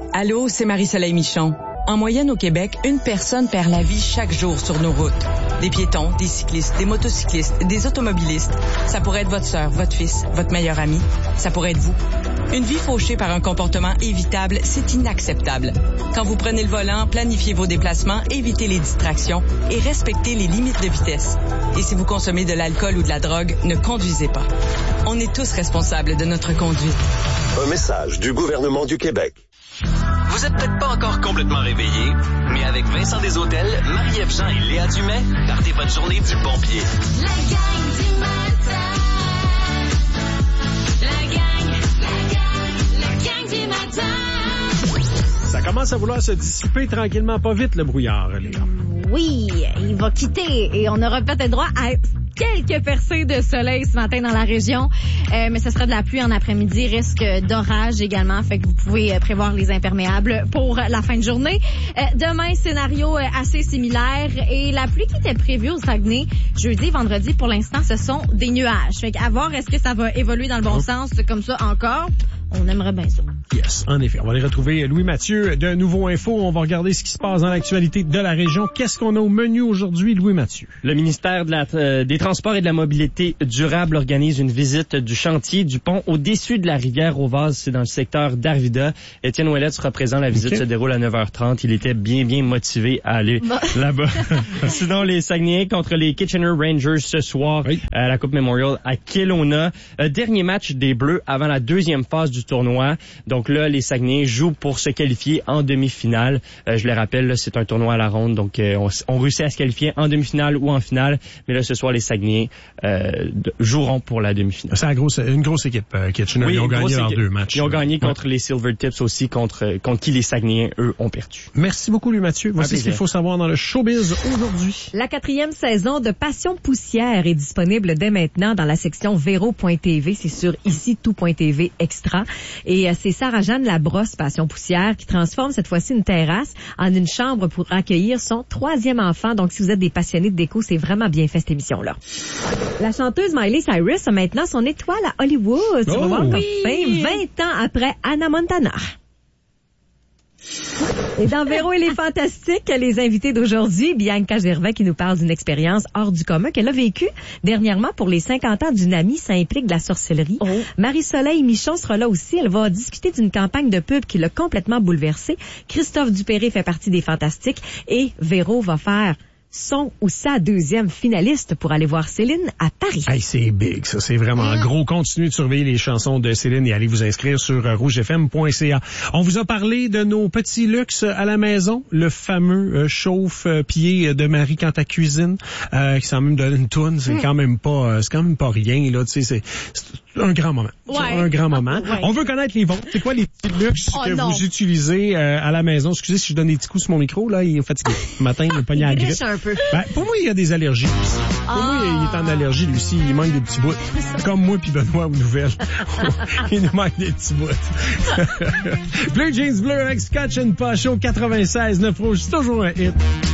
Allô, c'est Marie-Soleil Michon. En moyenne au Québec, une personne perd la vie chaque jour sur nos routes. Des piétons, des cyclistes, des motocyclistes, des automobilistes. Ça pourrait être votre sœur, votre fils, votre meilleur ami. Ça pourrait être vous. Une vie fauchée par un comportement évitable, c'est inacceptable. Quand vous prenez le volant, planifiez vos déplacements, évitez les distractions et respectez les limites de vitesse. Et si vous consommez de l'alcool ou de la drogue, ne conduisez pas. On est tous responsables de notre conduite. Un message du gouvernement du Québec. Vous êtes peut-être pas encore complètement réveillé, mais avec Vincent Desautels, Marie-Ève Jean et Léa Dumais, partez votre journée du bon pied. La gang du matin. La gang du matin. Ça commence à vouloir se dissiper tranquillement, pas vite, le brouillard, Léa. Oui, il va quitter et on aura peut-être droit à quelques percées de soleil ce matin dans la région, mais ce sera de la pluie en après-midi, risque d'orage également, fait que vous pouvez prévoir les imperméables pour la fin de journée. Demain, scénario assez similaire et la pluie qui était prévue au Saguenay jeudi et vendredi, pour l'instant, ce sont des nuages. Fait qu'à voir, est-ce que ça va évoluer dans le bon sens comme ça encore? On aimerait bien ça. Yes, en effet. On va aller retrouver Louis Mathieu de Nouveau Info. On va regarder ce qui se passe dans l'actualité de la région. Qu'est-ce qu'on a au menu aujourd'hui, Louis Mathieu? Le ministère des Transports et de la Mobilité durable organise une visite du chantier du pont au-dessus de la rivière Auvaze. C'est dans le secteur d'Arvida. Étienne Ouellet sera présent. La visite se déroule à 9h30. Il était bien motivé à aller là-bas. Sinon, les Saguenayens contre les Kitchener Rangers ce soir à la Coupe Memorial à Kelowna. Dernier match des Bleus avant la deuxième phase du tournoi. Donc là, les Saguenayens jouent pour se qualifier en demi-finale. Je le rappelle, là, c'est un tournoi à la ronde, donc on réussit à se qualifier en demi-finale ou en finale. Mais là, ce soir, les Saguenayens joueront pour la demi-finale. C'est une grosse équipe, Kitchener. Oui, ils ont gagné leurs 2 matchs. Ils ont gagné contre les Silver Tips aussi, contre qui les Saguenayens, eux, ont perdu. Merci beaucoup, Louis Mathieu. Voici ce qu'il faut savoir dans le showbiz aujourd'hui. La 4e saison de Passion Poussière est disponible dès maintenant dans la section Véro.tv. C'est sur ici tout.tv extra. Et c'est Sarah-Jeanne Labrosse, Passion Poussière, qui transforme cette fois-ci une terrasse en une chambre pour accueillir son 3e enfant. Donc, si vous êtes des passionnés de déco, c'est vraiment bien fait, cette émission-là. La chanteuse Miley Cyrus a maintenant son étoile à Hollywood. Tu vas voir, enfin, 20 ans après Hannah Montana. Et dans Véro et les Fantastiques, les invités d'aujourd'hui, Bianca Gervais qui nous parle d'une expérience hors du commun qu'elle a vécue dernièrement pour les 50 ans d'une amie, ça implique de la sorcellerie. Marie-Soleil Michon sera là aussi, elle va discuter d'une campagne de pub qui l'a complètement bouleversée. Christophe Dupéré fait partie des Fantastiques et Véro va faire son ou sa 2e finaliste pour aller voir Céline à Paris. Hey, c'est big, ça. C'est vraiment gros. Continuez de surveiller les chansons de Céline et allez vous inscrire sur rougefm.ca. On vous a parlé de nos petits luxes à la maison. Le fameux chauffe-pied de Marie quand elle cuisine, qui s'en même donne une toune. C'est quand même pas rien, là. Tu sais, c'est un grand moment. Un grand moment. On veut connaître les vôtres. C'est quoi les petits luxes que vous utilisez à la maison? Excusez si je donne des petits coups sur mon micro, là. Il est fatigué. Le matin, il est pogné à la grippe. Ben, pour moi, il y a des allergies. Pour moi, il est en allergie, lui aussi. Il manque des petits bouts. Comme moi puis Benoît aux nouvelles. Il nous manque des petits bouts. Blue Jeans Bleu avec Scotch and Posh au 96.9 Rouge. C'est toujours un hit.